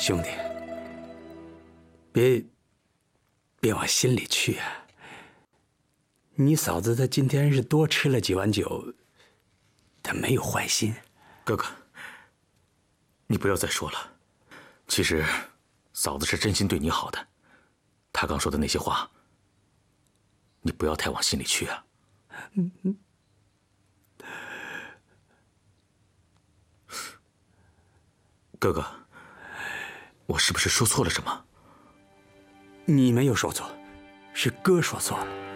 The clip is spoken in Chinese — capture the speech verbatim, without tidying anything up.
兄弟，别别往心里去啊。你嫂子她今天是多吃了几碗酒，她没有坏心。 哥哥，你不要再说了。其实，嫂子是真心对你好的。她刚说的那些话，你不要太往心里去啊。 嗯嗯。 哥哥，我是不是说错了什么？ 你没有说错，是哥说错了。